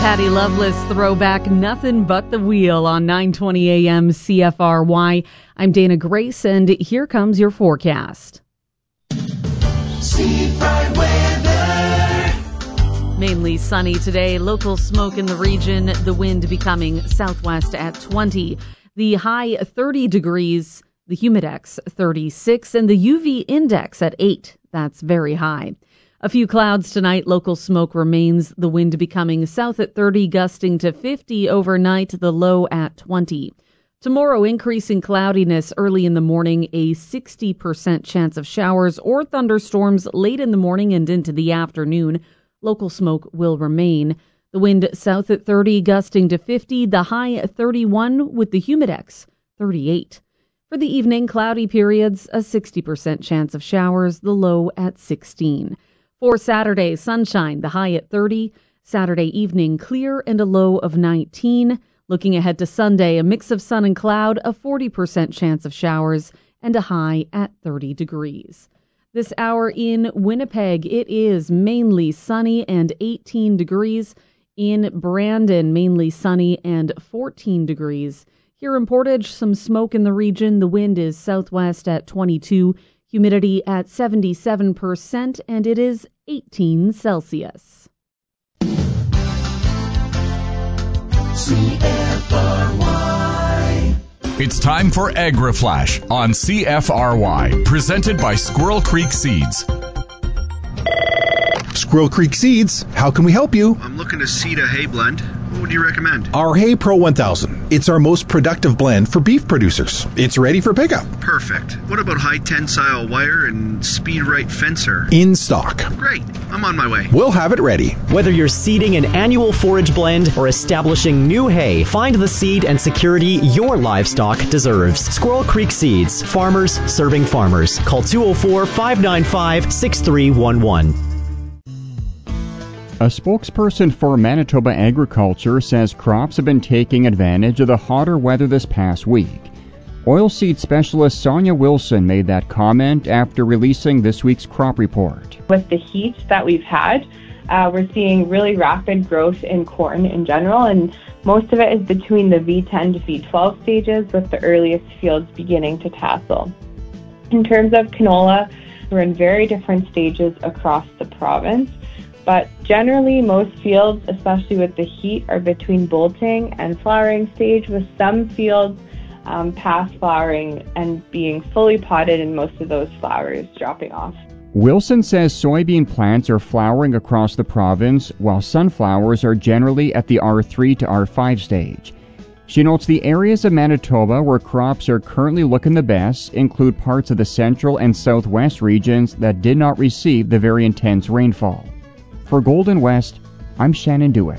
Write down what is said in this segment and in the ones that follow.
Patty Loveless throwback, Nothing But the Wheel on 9:20 a.m. CFRY. I'm Dana Grace, and here comes your forecast. Seafront weather. Mainly sunny today. Local smoke in the region. The wind becoming southwest at 20. The high 30 degrees. The humidex 36, and the UV index at 8. That's very high. A few clouds tonight. Local smoke remains. The wind becoming south at 30, gusting to 50 overnight. The low at 20. Tomorrow, increasing cloudiness early in the morning. A 60% chance of showers or thunderstorms late in the morning and into the afternoon. Local smoke will remain. The wind south at 30, gusting to 50. The high at 31 with the humidex 38. For the evening, cloudy periods. A 60% chance of showers. The low at 16. For Saturday, sunshine, the high at 30. Saturday evening, clear and a low of 19. Looking ahead to Sunday, a mix of sun and cloud, a 40% chance of showers, and a high at 30 degrees. This hour in Winnipeg, it is mainly sunny and 18 degrees. In Brandon, mainly sunny and 14 degrees. Here in Portage, some smoke in the region. The wind is southwest at 22. Humidity at 77%, and it is 18 Celsius. CFRY. It's time for AgriFlash on CFRY, presented by Squirrel Creek Seeds. Squirrel Creek Seeds, how can we help you? I'm looking to seed a hay blend. What would you recommend? Our Hay Pro 1000. It's our most productive blend for beef producers. It's ready for pickup. Perfect. What about high tensile wire and speed right fencer? In stock. Great. I'm on my way. We'll have it ready. Whether you're seeding an annual forage blend or establishing new hay, find the seed and security your livestock deserves. Squirrel Creek Seeds. Farmers serving farmers. Call 204-595-6311. A spokesperson for Manitoba Agriculture says crops have been taking advantage of the hotter weather this past week. Oilseed specialist Sonia Wilson made that comment after releasing this week's crop report. With the heat that we've had, we're seeing really rapid growth in corn in general, and most of it is between the V10 to V12 stages, with the earliest fields beginning to tassel. In terms of canola, we're in very different stages across the province. But generally, most fields, especially with the heat, are between bolting and flowering stage, with some fields past flowering and being fully potted and most of those flowers dropping off. Wilson says soybean plants are flowering across the province, while sunflowers are generally at the R3 to R5 stage. She notes the areas of Manitoba where crops are currently looking the best include parts of the central and southwest regions that did not receive the very intense rainfall. For Golden West, I'm Shannon Dewick.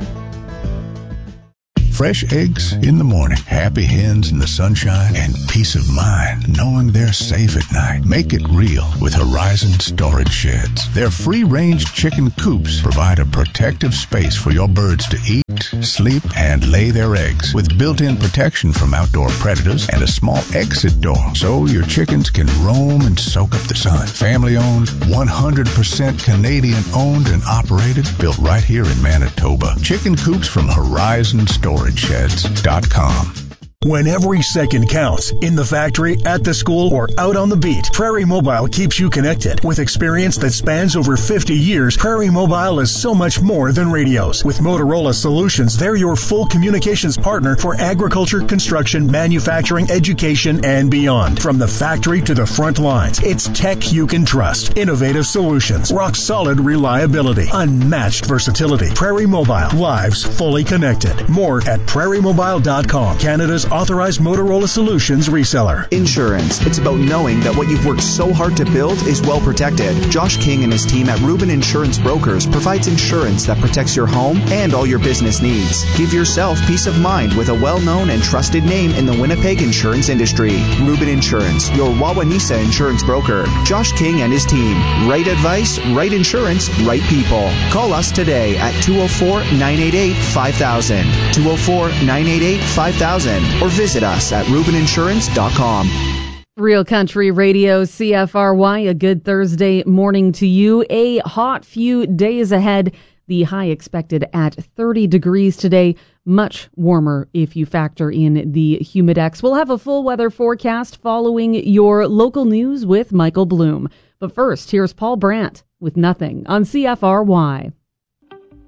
Fresh eggs in the morning, happy hens in the sunshine, and peace of mind knowing they're safe at night. Make it real with Horizon Storage Sheds. Their free-range chicken coops provide a protective space for your birds to eat, sleep, and lay their eggs, with built-in protection from outdoor predators and a small exit door so your chickens can roam and soak up the sun. Family-owned, 100% Canadian-owned and operated, built right here in Manitoba. Chicken coops from Horizon StorageSheds.com. When every second counts, in the factory, at the school, or out on the beat, Prairie Mobile keeps you connected. With experience that spans over 50 years, Prairie Mobile is so much more than radios. With Motorola Solutions, they're your full communications partner for agriculture, construction, manufacturing, education, and beyond. From the factory to the front lines, it's tech you can trust. Innovative solutions, rock-solid reliability, unmatched versatility. Prairie Mobile, lives fully connected. More at prairiemobile.com, Canada's authorized Motorola Solutions reseller. Insurance. It's about knowing that what you've worked so hard to build is well protected. Josh King and his team at Rubin Insurance Brokers provides insurance that protects your home and all your business needs. Give yourself peace of mind with a well-known and trusted name in the Winnipeg insurance industry. Rubin Insurance, your Wawanesa insurance broker. Josh King and his team. Right advice, right insurance, right people. Call us today at 204-988-5000. 204-988-5000. Or visit us at rubininsurance.com. Real Country Radio, CFRY, a good Thursday morning to you. A hot few days ahead. The high expected at 30 degrees today, much warmer if you factor in the humidex. We'll have a full weather forecast following your local news with Michael Bloom. But first, here's Paul Brandt with Nothing on CFRY.